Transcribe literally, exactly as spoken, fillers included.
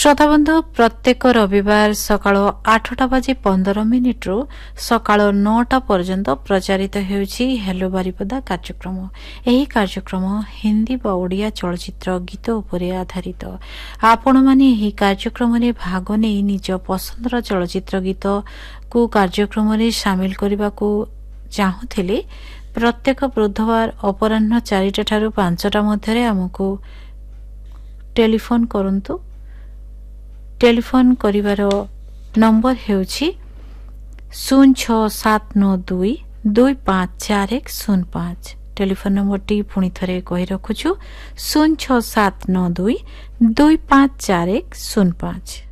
श्रोताबंधु प्रत्येक रविवार सकाळ आठटा बाजी पंदर मिनिट रु सकाळ नौटा पर्यंत प्रचारित हेउछि हेलो बारिपदा कार्यक्रम। एही कार्यक्रम हिंदी व ओडिया चलचित्र गीत उपरे आधारित। आपण माने एही कार्यक्रम रे भाग नै निज पसंदर चलचित्र गीत को कार्यक्रम रे शामिल करबा को चाहुथिले प्रत्येक बुधवार अपराह्न चारिटा ठारू पांचटा मध्यरे हमकु टेलीफोन करंतु। टेलीफोन करिवार नंबर हेउछि शून्य छह सात नौ दुई दुई पांच चार एक शून्य पांच। टेलीफोन नंबर टी पुणी थरे कहि रखुछु शून्य छह सात नौ दुई दुई पांच चार एक शून्य पांच।